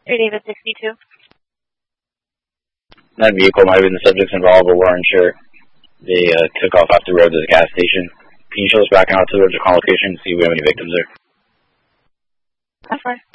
Air David 62. That vehicle might have been the subjects involved, but we're unsure. They took off the road to the gas station. Can you show us back out to the original location and see if we have any victims there? That's fine.